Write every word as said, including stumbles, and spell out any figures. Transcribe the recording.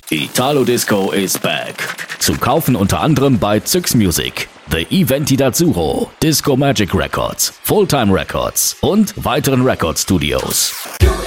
Italo Disco is back. Zu kaufen unter anderem bei Zyx Music, The Eventi d'Azzurro, Disco Magic Records, Fulltime Records und weiteren Record Studios.